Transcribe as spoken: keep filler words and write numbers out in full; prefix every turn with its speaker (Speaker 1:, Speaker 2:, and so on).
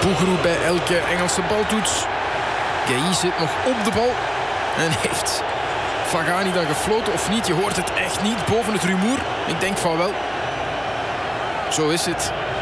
Speaker 1: Bougueroe bij elke Engelse baltoets. Gueye zit nog op de bal. En heeft Fagani dan gefloten of niet? Je hoort het echt niet boven het rumoer. Ik denk van wel. Zo is het.